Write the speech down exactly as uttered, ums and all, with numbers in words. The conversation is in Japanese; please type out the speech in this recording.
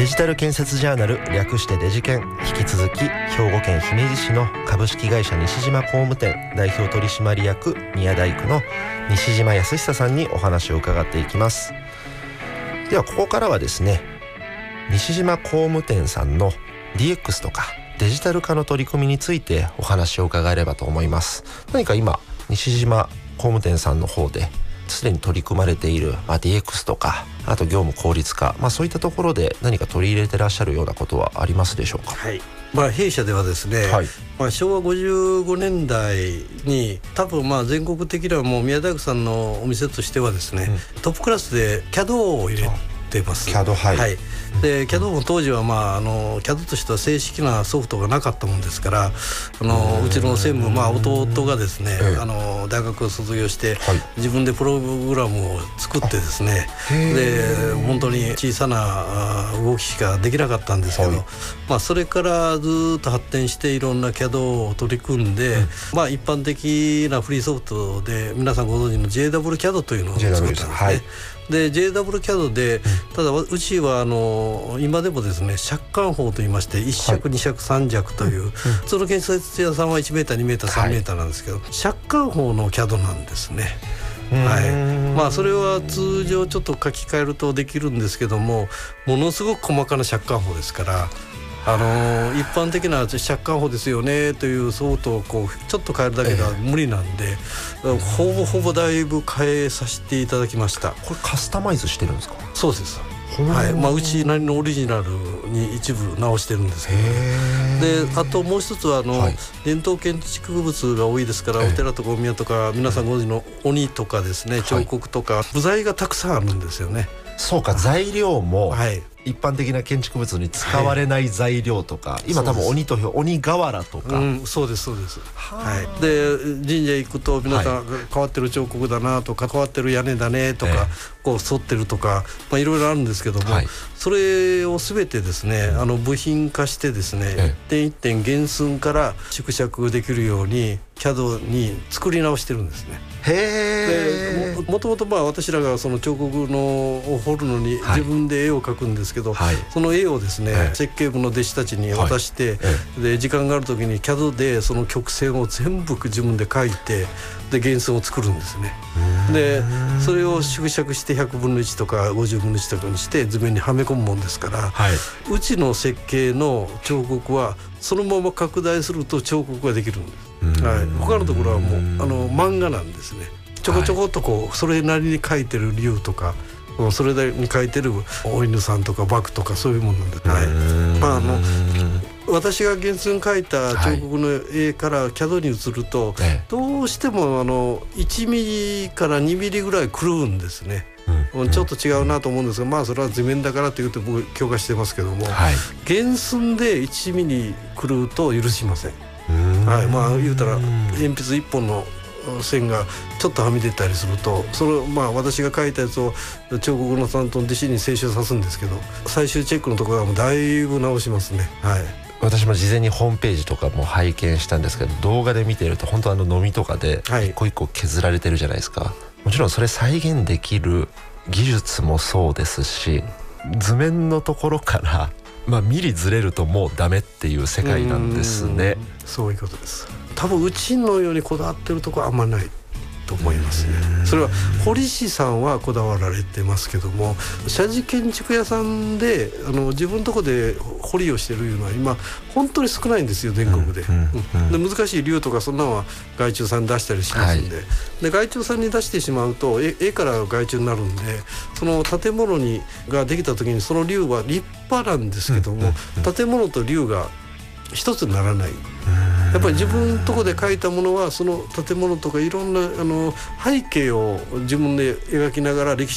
デジタル建設ジャーナル、略してデジケン、引き続き兵庫県姫路市の株式会社西島工務店代表取締役宮大工の西島康久さんにお話を伺っていきます。ではここからはですね、西島工務店さんの ディーエックス とかデジタル化の取り組みについてお話を伺えればと思います。何か今西島工務店さんの方ですでに取り組まれている、まあ、ディーエックス とか、あと業務効率化、まあ、そういったところで何か取り入れてらっしゃるようなことはありますでしょうか。 はい、まあ、弊社ではですね、はい、まあ、しょうわごじゅうごねんだいに多分まあ全国的にはもう宮大工さんのお店としてはですね、うん、トップクラスで キャド を入れてます。 キャド、はい、はい、で キャド も当時は、まあ、あの キャド としては正式なソフトがなかったもんですから、あのうちの専務、まあ、弟がですね、ええ、あの大学を卒業して、はい、自分でプログラムを作ってですね、で本当に小さな動きしかできなかったんですけど、はい、まあ、それからずっと発展していろんな キャド を取り組んで、うん、まあ、一般的なフリーソフトで皆さんご存知の ジェイダブリュー キャド というのを作ったんですね。はい、で ジェイダブリュー キャド で、ただうちはあの今でもですね、借款法といいましていち尺、はい、に尺さん尺という、うん、普通の建設屋さんはいちメーターにメーターさんメーターなんですけど、はい、借款法の キャド なんですね。はい、まあ、それは通常ちょっと書き換えるとできるんですけども、ものすごく細かな借款法ですから、あのー、一般的な借款法ですよねというソフトをこうちょっと変えるだけでは無理なんで、えー、ほぼほぼだいぶ変えさせていただきました。 これカスタマイズしてるんですか。 そうです。はい、まあ、うちなりのオリジナルに一部直してるんですけど、ね、であともう一つはあの、はい、伝統建築物が多いですから、お寺とかお宮とか皆さんご存知の鬼とかですね、彫刻とか、はい、部材がたくさんあるんですよね。 そうか、材料も、 はい、 一般的な建築物に使われない材料とか、はい、今多分鬼と鬼瓦とか、 うん、そうですそうです。はい、で神社行くと皆さん、はい、変わってる彫刻だなとか変わってる屋根だねとか、えー、こう反ってるとか、まあ、いろいろあるんですけども、はい、それを全てですね、あの部品化してですね、えー、一点一点原寸から縮尺できるように キャド に作り直してるんですね。へー。もともとまあ私らがその彫刻のを彫るのに自分で絵を描くんですけど、はい、その絵をですね、はい、設計部の弟子たちに渡して、はい、で時間がある時に キャド でその曲線を全部自分で描いて、で原寸を作るんですね。でそれを縮尺してひゃくぶんのいちとかごじゅうぶんのいちとかにして図面にはめ込むもんですから、はい、うちの設計の彫刻はそのまま拡大すると彫刻ができるんです。はい、他のところはもうあの漫画なんですね。ちょこちょこっとこうそれなりに描いてる竜とか、それなりに描いてるお犬さんとかバクとかそういうものなんです。はい、まああの私が原寸描いた彫刻の絵から キャド に移ると、はい、どうしてもあのいちミリからにミリぐらい狂うんですね。うん、ちょっと違うなと思うんですが、まあそれは図面だからというと僕強化してますけども、はい、原寸でいちミリ狂うと許しません。はい、まあ言うたら鉛筆いっぽんの線がちょっとはみ出たりすると、それをまあ私が描いたやつを彫刻の担当の弟子に清書さすんですけど、最終チェックのところはもうだいぶ直しますね。はい、 私も事前にホームページとかも拝見したんですけど、動画で見ていると本当あののみとかで一個一個削られてるじゃないですか。はい、もちろんそれ再現できる技術もそうですし、図面のところからまあミリずれるともうダメっていう世界なんですね。 そういうことです。多分うちのようにこだわってるところはあんまないと思いますね。それは堀師さんはこだわられてますけども、社寺建築屋さんであの自分のとこで彫りをしてるいうのは今本当に少ないんですよ、全国で。うんうん、で難しい竜とかそんなのは外注さんに出したりしますんで、はい、で外注さんに出してしまうと絵から外注になるんで、その建物にができた時にその竜は立派なんですけども、建物と竜が一つにならない。やっぱり自分のとこで描いたものはその建物とかいろんなあの背景を自分で描きながら歴史